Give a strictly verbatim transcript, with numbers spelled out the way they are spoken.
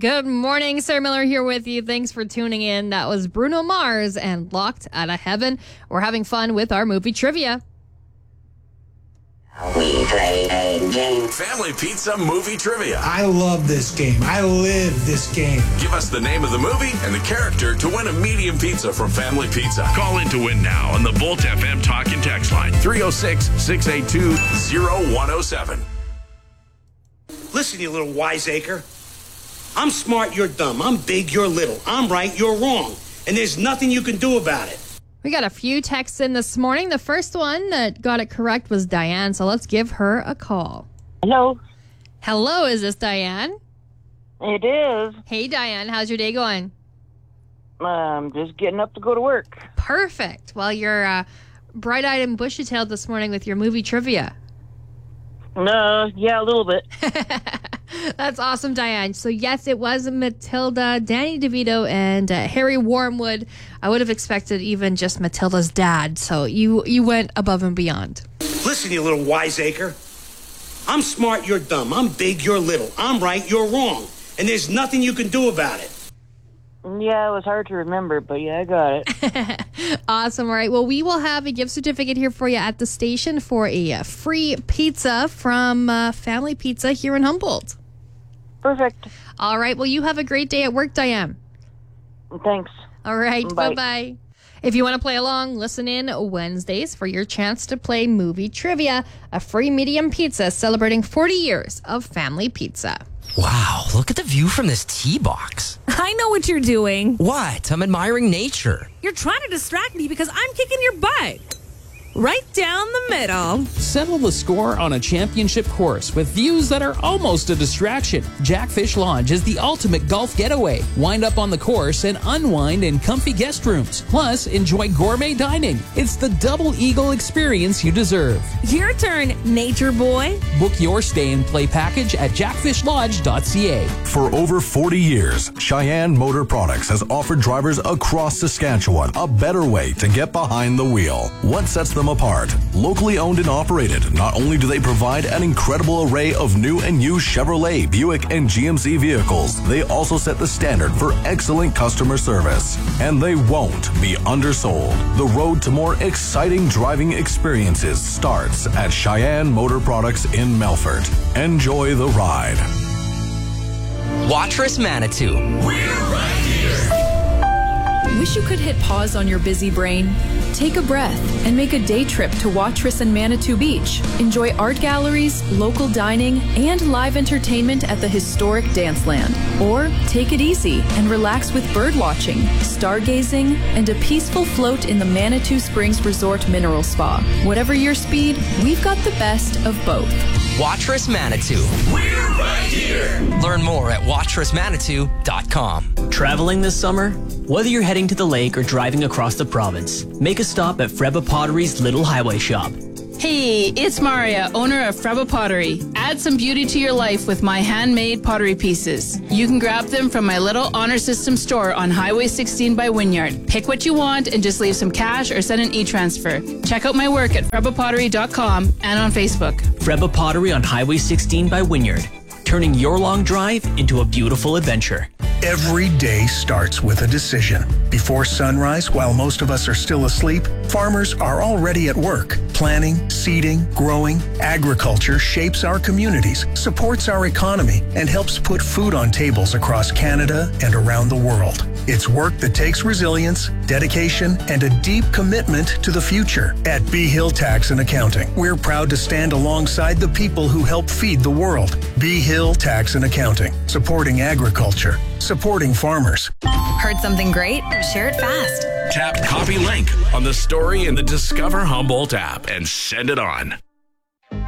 Good morning, Sarah Miller here with you. Thanks for tuning in. That was Bruno Mars and Locked Out of Heaven. We're having fun with our movie trivia. We play a game. Family Pizza Movie Trivia. I love this game. I live this game. Give us the name of the movie and the character to win a medium pizza from Family Pizza. Call in to win now on the Volt F M Talk and Text line three oh six, six eight two, oh one oh seven. Listen, you little wiseacre. I'm smart, you're dumb. I'm big, you're little. I'm right, you're wrong. And there's nothing you can do about it. We got a few texts in this morning. The first one that got it correct was Diane, so let's give her a call. Hello. Hello, is this Diane? It is. Hey, Diane, how's your day going? Um, just getting up to go to work. Perfect. Well, you're uh, bright-eyed and bushy-tailed this morning with your movie trivia. No, yeah, a little bit. That's awesome, Diane. So, yes, it was Matilda, Danny DeVito, and uh, Harry Wormwood. I would have expected even just Matilda's dad. So you, you went above and beyond. Listen, you little wiseacre. I'm smart, you're dumb. I'm big, you're little. I'm right, you're wrong. And there's nothing you can do about it. Yeah, it was hard to remember, but yeah, I got it. Awesome. All right. Well, we will have a gift certificate here for you at the station for a uh, free pizza from uh, Family Pizza here in Humboldt. Perfect. All right. Well, you have a great day at work, Diane. Thanks. All right. Bye. Bye-bye. If you want to play along, listen in Wednesdays for your chance to play movie trivia, a free medium pizza celebrating forty years of Family Pizza. Wow, look at the view from this tee box. I know what you're doing. What? I'm admiring nature. You're trying to distract me because I'm kicking your butt. Right down the middle. Settle the score on a championship course with views that are almost a distraction. Jackfish Lodge is the ultimate golf getaway. Wind up on the course and unwind in comfy guest rooms. Plus, enjoy gourmet dining. It's the double eagle experience you deserve. Your turn, nature boy. Book your stay and play package at jackfish lodge dot c a. For over forty years, Cheyenne Motor Products has offered drivers across Saskatchewan a better way to get behind the wheel. What sets them apart? Locally owned and operated, not only do they provide an incredible array of new and used Chevrolet, Buick, and G M C vehicles, they also set the standard for excellent customer service. And they won't be undersold. The road to more exciting driving experiences starts at Cheyenne Motor Products in Melfort. Enjoy the ride. Watrous Manitou. We're right here. Wish you could hit pause on your busy brain? Take a breath and make a day trip to Watrous and Manitou Beach. Enjoy art galleries, local dining, and live entertainment at the historic Danceland. Or take it easy and relax with bird watching, stargazing, and a peaceful float in the Manitou Springs Resort Mineral Spa. Whatever your speed, we've got the best of both. Watrous Manitou. We're right here. Learn more at watrous manitou dot com. Traveling this summer? Whether you're heading to the lake or driving across the province, make a stop at Freba Pottery's Little Highway Shop. Hey, it's Maria, owner of Freba Pottery. Add some beauty to your life with my handmade pottery pieces. You can grab them from my little honor system store on Highway sixteen by Wynyard. Pick what you want and just leave some cash or send an e-transfer. Check out my work at freba pottery dot com and on Facebook. Freba Pottery on Highway sixteen by Wynyard, turning your long drive into a beautiful adventure. Every day starts with a decision. Before sunrise, while most of us are still asleep, farmers are already at work. Planting, seeding, growing, agriculture shapes our communities, supports our economy, and helps put food on tables across Canada and around the world. It's work that takes resilience, dedication, and a deep commitment to the future. At B. Hill Tax and Accounting, we're proud to stand alongside the people who help feed the world. B. Hill Tax and Accounting, supporting agriculture, supporting farmers. Heard something great? Share it fast. Tap copy link on the story in the Discover Humboldt app and send it on.